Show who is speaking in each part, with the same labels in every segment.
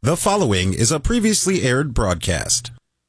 Speaker 1: The following is a previously aired broadcast.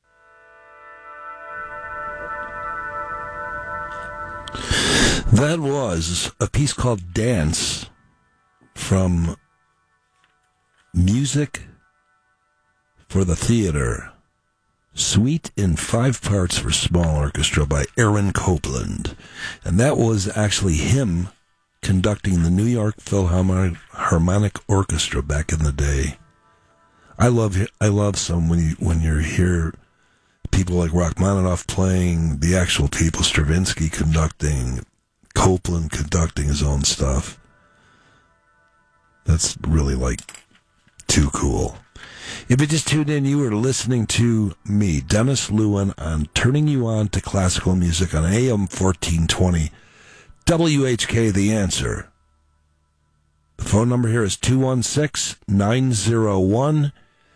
Speaker 2: That was a piece called Dance from Music for the Theater, Suite in 5 Parts for Small Orchestra by Aaron Copland. And that was actually him conducting the New York Philharmonic Orchestra back in the day. I love some when you hear people like Rachmaninoff playing, the actual people, Stravinsky conducting, Copland conducting his own stuff. That's really too cool. If you just tuned in, you were listening to me, Dennis Lewin, on Turning You On to Classical Music on AM 1420 WHK The Answer. The phone number here is 216-901-0945.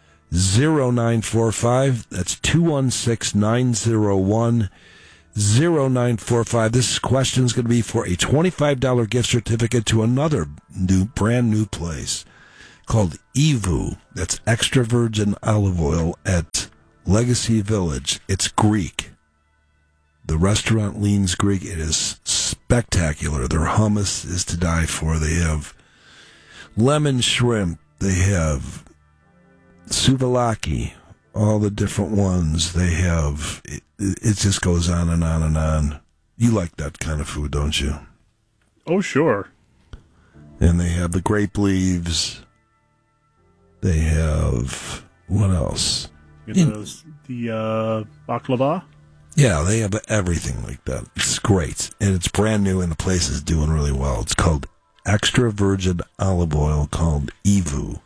Speaker 2: That's 216-901-0945. This question is going to be for a $25 gift certificate to another brand new place called Evu. That's extra virgin olive oil at Legacy Village. It's Greek. The restaurant leans Greek. It is spectacular. Their hummus is to die for. They have lemon shrimp. They have souvlaki, all the different ones. They have, it just goes on and on and on. You like that kind of food, don't you?
Speaker 3: Oh, sure.
Speaker 2: And they have the grape leaves. They have, what else?
Speaker 3: The baklava?
Speaker 2: Yeah, they have everything like that. It's great. And it's brand new and the place is doing really well. It's called extra virgin olive oil called Evu.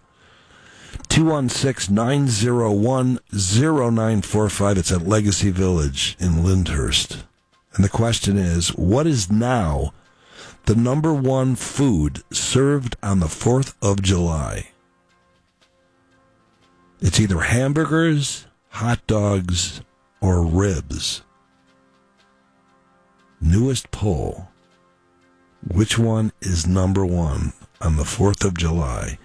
Speaker 2: 216-901-0945. It's at Legacy Village in Lyndhurst. And the question is, what is now the number one food served on the 4th of July? It's either hamburgers, hot dogs, or ribs. Newest poll. Which one is number one on the 4th of July?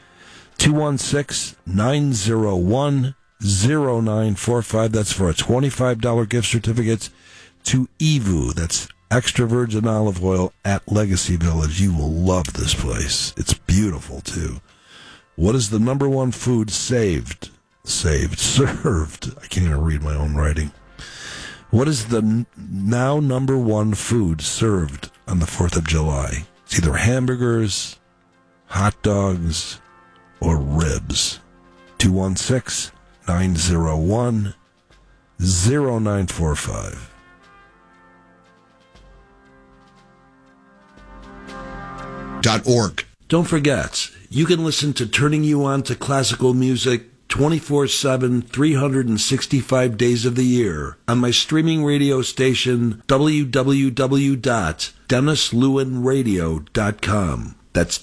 Speaker 2: 216-901-0945. That's for a $25 gift certificate to Evu. That's extra virgin olive oil at Legacy Village. You will love this place. It's beautiful, too. What is the number one food served? I can't even read my own writing. What is the now number one food served on the 4th of July? It's either hamburgers, hot dogs, or ribs. 216-901-0945.
Speaker 4: .org.
Speaker 2: Don't forget, you can listen to Turning You On to Classical Music 24/7, 365 days of the year on my streaming radio station, www.DennisLewinRadio.com. That's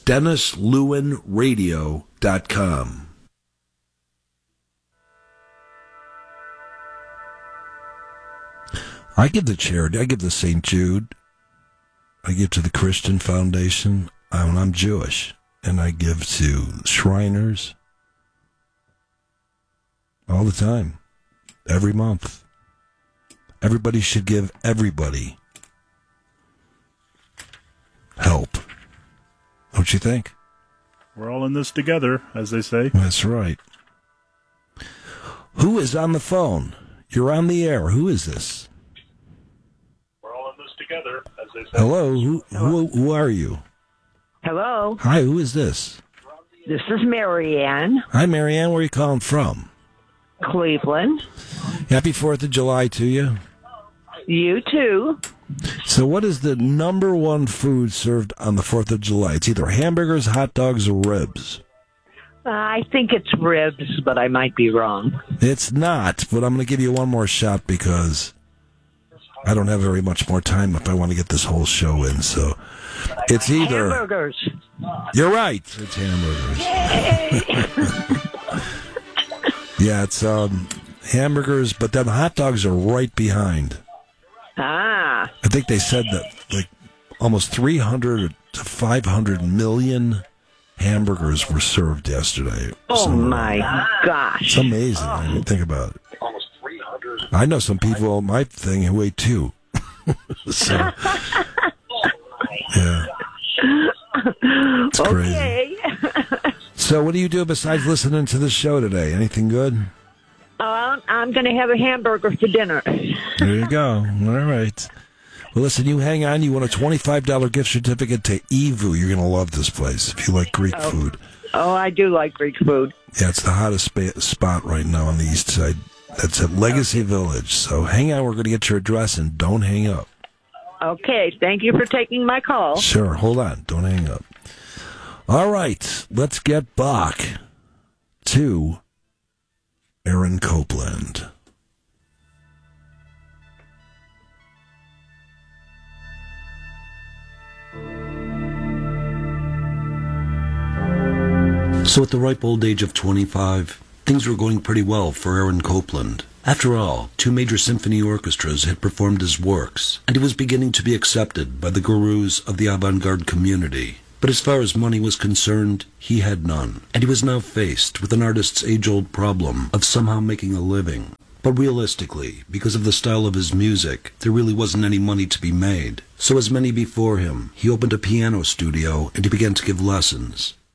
Speaker 2: DennisLewinRadio.com. I give the charity. I give to St. Jude. I give to the Christian Foundation. I'm Jewish. And I give to Shriners. All the time. Every month. Everybody should give everybody help. Don't you think?
Speaker 3: We're all in this together, as they say.
Speaker 2: That's right. Who is on the phone? You're on the air. Who is this?
Speaker 3: We're all in this together, as they say.
Speaker 2: Hello. Who are you?
Speaker 5: Hello.
Speaker 2: Hi, who is this?
Speaker 5: This is Marianne.
Speaker 2: Hi, Marianne. Where are you calling from?
Speaker 5: Cleveland.
Speaker 2: Happy 4th of July to you.
Speaker 5: You too.
Speaker 2: So what is the number one food served on the 4th of July? It's either hamburgers, hot dogs, or ribs.
Speaker 5: I think it's ribs, but I might be wrong.
Speaker 2: It's not, but I'm going to give you one more shot because I don't have very much more time if I want to get this whole show in. So it's either...
Speaker 5: Hamburgers.
Speaker 2: You're right. It's hamburgers. Yeah, it's hamburgers, but then hot dogs are right behind.
Speaker 5: Ah.
Speaker 2: I think they said that almost 300 to 500 million hamburgers were served yesterday.
Speaker 5: Oh, my gosh.
Speaker 2: It's amazing. I mean, think about it.
Speaker 3: Almost 300.
Speaker 2: I know some people on my thing who ate 2. So, yeah. It's crazy.
Speaker 5: Okay.
Speaker 2: So what do you do besides listening to the show today? Anything good?
Speaker 5: I'm going to have a hamburger for dinner.
Speaker 2: There you go. All right. Well, listen, you hang on. You want a $25 gift certificate to Evu. You're going to love this place if you like Greek food.
Speaker 5: Oh, I do like Greek food.
Speaker 2: Yeah, it's the hottest spot right now on the east side. That's at Legacy Village. So hang on. We're going to get your address, and don't hang up.
Speaker 5: Okay, thank you for taking my call.
Speaker 2: Sure. Hold on. Don't hang up. All right. Let's get back to Aaron Copland.
Speaker 6: So at the ripe old age of 25, things were going pretty well for Aaron Copland. After all, 2 major symphony orchestras had performed his works, and he was beginning to be accepted by the gurus of the avant-garde community. But as far as money was concerned, he had none, and he was now faced with an artist's age-old problem of somehow making a living. But realistically, because of the style of his music, there really wasn't any money to be made. So as many before him, he opened a piano studio and he began to give lessons.